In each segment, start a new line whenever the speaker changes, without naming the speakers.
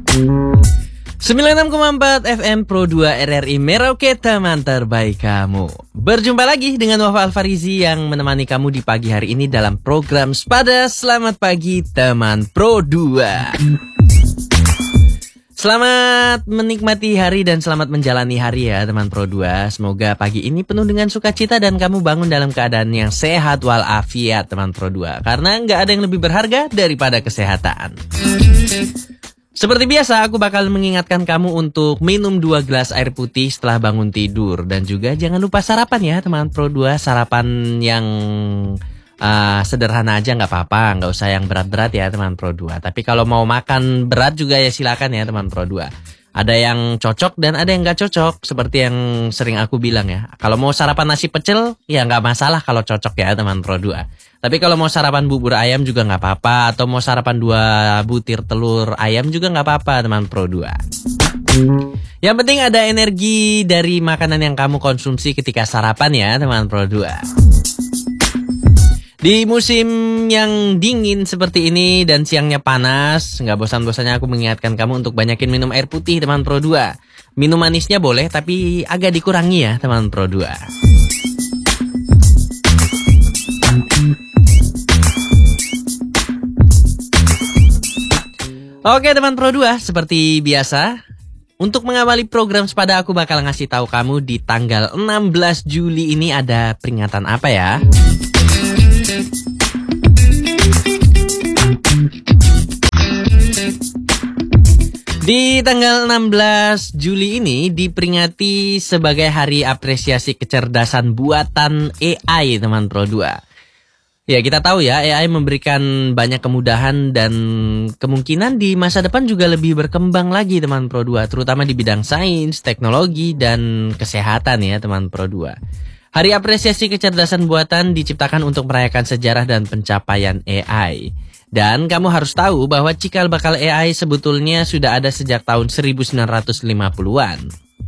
96,4 FM Pro 2 RRI Merauke, teman terbaik kamu. Berjumpa lagi dengan Wafa Alfarizi yang menemani kamu di pagi hari ini dalam program Spada. Selamat pagi teman Pro 2. Selamat menikmati hari dan selamat menjalani hari ya teman Pro 2. Semoga pagi ini penuh dengan sukacita dan kamu bangun dalam keadaan yang sehat walafiat teman Pro 2. Karena nggak ada yang lebih berharga daripada kesehatan. Seperti biasa, aku bakal mengingatkan kamu untuk minum 2 gelas air putih setelah bangun tidur. Dan juga jangan lupa sarapan ya teman Pro 2. Sarapan yang sederhana aja nggak apa-apa. Nggak usah yang berat-berat ya teman Pro 2. Tapi kalau mau makan berat juga ya silakan ya teman Pro 2. Ada yang cocok dan ada yang nggak cocok. Seperti yang sering aku bilang ya. Kalau mau sarapan nasi pecel ya nggak masalah kalau cocok ya teman Pro 2. Tapi kalau mau sarapan bubur ayam juga nggak apa-apa. Atau mau sarapan 2 butir telur ayam juga nggak apa-apa teman Pro 2. Yang penting ada energi dari makanan yang kamu konsumsi ketika sarapan ya teman Pro 2. Di musim yang dingin seperti ini dan siangnya panas, nggak bosan-bosannya aku mengingatkan kamu untuk banyakin minum air putih teman Pro 2. Minum manisnya boleh tapi agak dikurangi ya teman Pro 2. Oke teman Pro 2, seperti biasa, untuk mengawali program Spada aku bakal ngasih tahu kamu di tanggal 16 Juli ini ada peringatan apa ya. Di tanggal 16 Juli ini diperingati sebagai Hari Apresiasi Kecerdasan Buatan AI teman Pro 2. Ya kita tahu ya AI memberikan banyak kemudahan dan kemungkinan di masa depan juga lebih berkembang lagi teman Pro 2. Terutama di bidang sains, teknologi, dan kesehatan ya teman Pro 2. Hari Apresiasi Kecerdasan Buatan diciptakan untuk merayakan sejarah dan pencapaian AI. Dan kamu harus tahu bahwa cikal bakal AI sebetulnya sudah ada sejak tahun 1950-an.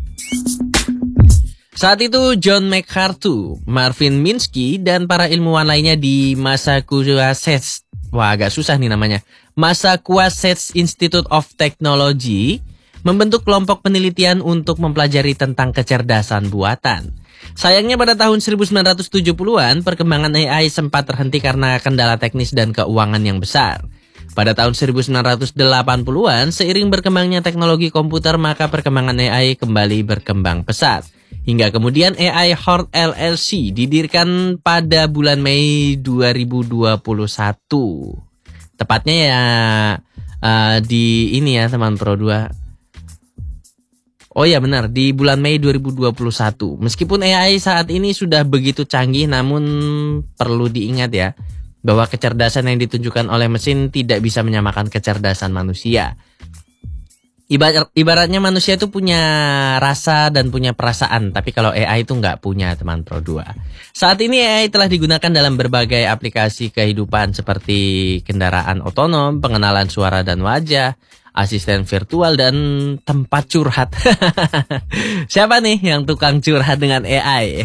Saat itu John McArthur, Marvin Minsky, dan para ilmuwan lainnya di Massachusetts, Massachusetts Institute of Technology membentuk kelompok penelitian untuk mempelajari tentang kecerdasan buatan. Sayangnya pada tahun 1970-an, perkembangan AI sempat terhenti karena kendala teknis dan keuangan yang besar. Pada tahun 1980-an, seiring berkembangnya teknologi komputer, maka perkembangan AI kembali berkembang pesat. Hingga kemudian AI Horde LLC didirikan pada bulan Mei 2021. Tepatnya ya di ini ya teman Pro 2. Oh ya benar, di bulan Mei 2021. Meskipun AI saat ini sudah begitu canggih, namun perlu diingat ya, bahwa kecerdasan yang ditunjukkan oleh mesin tidak bisa menyamakan kecerdasan manusia. Ibaratnya manusia itu punya rasa dan punya perasaan, tapi kalau AI itu nggak punya teman Pro 2. Saat ini AI telah digunakan dalam berbagai aplikasi kehidupan seperti kendaraan otonom, pengenalan suara dan wajah, asisten virtual, dan tempat curhat. Siapa nih yang tukang curhat dengan AI?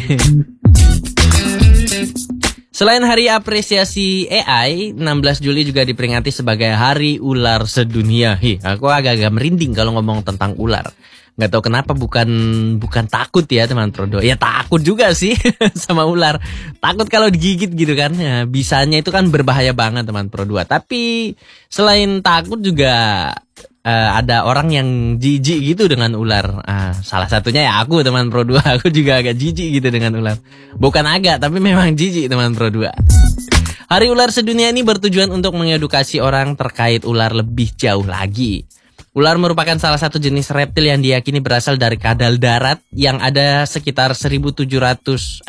Selain Hari Apresiasi AI, 16 Juli juga diperingati sebagai Hari Ular Sedunia. Aku agak-agak merinding kalau ngomong tentang ular. Nggak tahu kenapa, bukan takut ya teman Pro 2. Ya takut juga sih sama ular. Takut kalau digigit gitu kan. Ya, bisanya itu kan berbahaya banget teman Pro 2. Tapi selain takut juga ada orang yang jijik gitu dengan ular. Salah satunya ya aku teman Pro 2. Aku juga agak jijik gitu dengan ular. Bukan agak, tapi memang jijik teman Pro 2. Hari Ular Sedunia ini bertujuan untuk mengedukasi orang terkait ular lebih jauh lagi. Ular merupakan salah satu jenis reptil yang diyakini berasal dari kadal darat yang ada sekitar 174,1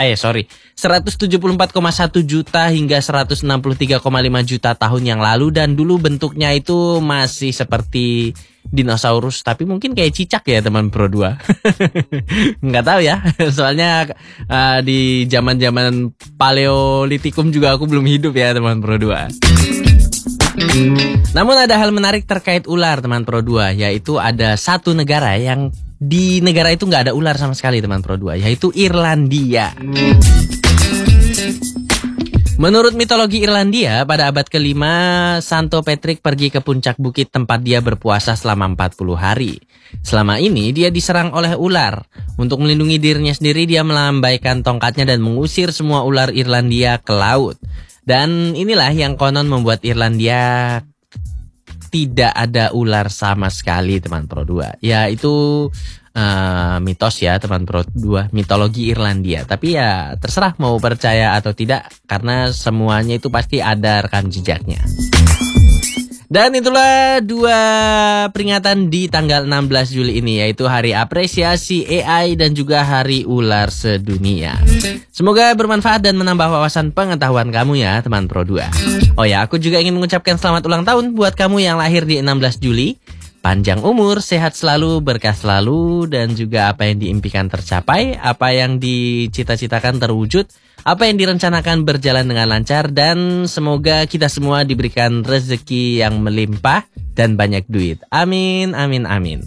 juta hingga 163,5 juta tahun yang lalu, dan dulu bentuknya itu masih seperti dinosaurus, tapi mungkin kayak cicak ya teman Pro 2. Nggak tahu ya, soalnya di zaman-zaman Paleolitikum juga aku belum hidup ya teman Pro 2. Namun ada hal menarik terkait ular teman Pro 2, yaitu ada satu negara yang di negara itu nggak ada ular sama sekali teman Pro 2, yaitu Irlandia. Menurut mitologi Irlandia, pada abad ke-5, Santo Patrick pergi ke puncak bukit tempat dia berpuasa selama 40 hari. Selama ini, dia diserang oleh ular. Untuk melindungi dirinya sendiri, dia melambaikan tongkatnya dan mengusir semua ular Irlandia ke laut. Dan inilah yang konon membuat Irlandia tidak ada ular sama sekali, teman Pro 2. Ya, itu mitos ya teman Pro 2, mitologi Irlandia. Tapi ya terserah mau percaya atau tidak, karena semuanya itu pasti ada rekam jejaknya. Dan itulah 2 peringatan di tanggal 16 Juli ini, yaitu Hari Apresiasi AI dan juga Hari Ular Sedunia. Semoga bermanfaat dan menambah wawasan pengetahuan kamu ya teman Pro 2. Oh ya, aku juga ingin mengucapkan selamat ulang tahun buat kamu yang lahir di 16 Juli. Panjang umur, sehat selalu, berkah selalu, dan juga apa yang diimpikan tercapai, apa yang dicita-citakan terwujud, apa yang direncanakan berjalan dengan lancar, dan semoga kita semua diberikan rezeki yang melimpah dan banyak duit. Amin, amin, amin.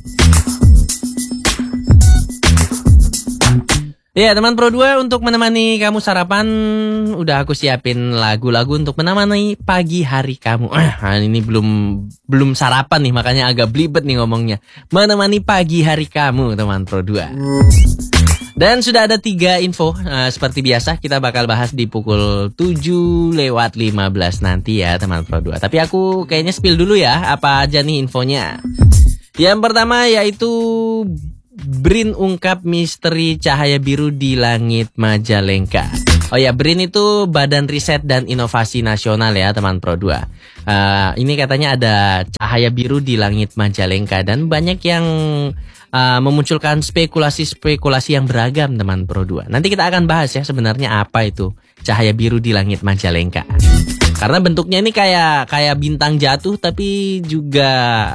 Ya teman Pro 2, untuk menemani kamu sarapan, udah aku siapin lagu-lagu untuk menemani pagi hari kamu. Ini belum sarapan nih, makanya agak belibet nih ngomongnya. Menemani pagi hari kamu teman Pro 2. Dan sudah ada 3 info, seperti biasa kita bakal bahas di pukul 7:15 nanti ya teman Pro 2. Tapi aku kayaknya spill dulu ya, apa aja nih infonya. Yang pertama yaitu BRIN ungkap misteri cahaya biru di langit Majalengka. Oh ya, BRIN itu Badan Riset dan Inovasi Nasional ya teman Pro 2. Ini katanya ada cahaya biru di langit Majalengka, dan banyak yang memunculkan spekulasi-spekulasi yang beragam teman Pro 2. Nanti kita akan bahas ya sebenarnya apa itu cahaya biru di langit Majalengka. Karena bentuknya ini kayak bintang jatuh, tapi juga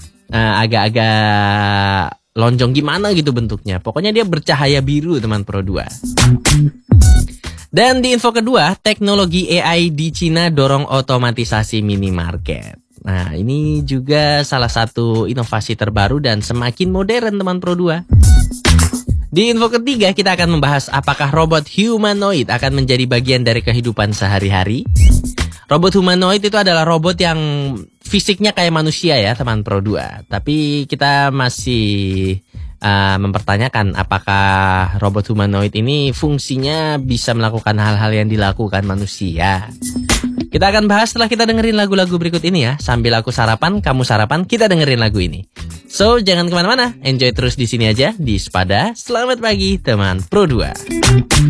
agak-agak lonjong gimana gitu bentuknya. Pokoknya dia bercahaya biru teman Pro 2. Dan di info kedua, teknologi AI di Cina dorong otomatisasi minimarket. Nah, ini juga salah satu inovasi terbaru dan semakin modern teman Pro 2. Di info ketiga, kita akan membahas apakah robot humanoid akan menjadi bagian dari kehidupan sehari-hari. Robot humanoid itu adalah robot yang fisiknya kayak manusia ya teman Pro 2. Tapi kita masih mempertanyakan apakah robot humanoid ini fungsinya bisa melakukan hal-hal yang dilakukan manusia. Kita akan bahas setelah kita dengerin lagu-lagu berikut ini ya. Sambil aku sarapan, kamu sarapan, kita dengerin lagu ini. So, jangan kemana-mana. Enjoy terus di sini aja di Spada. Selamat pagi teman Pro 2.